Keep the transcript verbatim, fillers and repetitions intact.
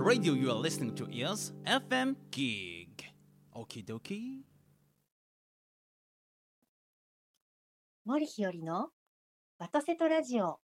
radio you are listening to is エフエム Gig. Okie dokie. 森日和のワトセトラジオ。